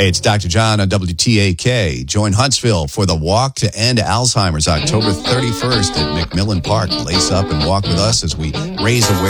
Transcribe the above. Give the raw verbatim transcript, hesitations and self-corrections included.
Hey, it's Doctor John on W T A K. Join Huntsville for the Walk to End Alzheimer's October thirty-first at McMillan Park. Lace up and walk with us as we raise awareness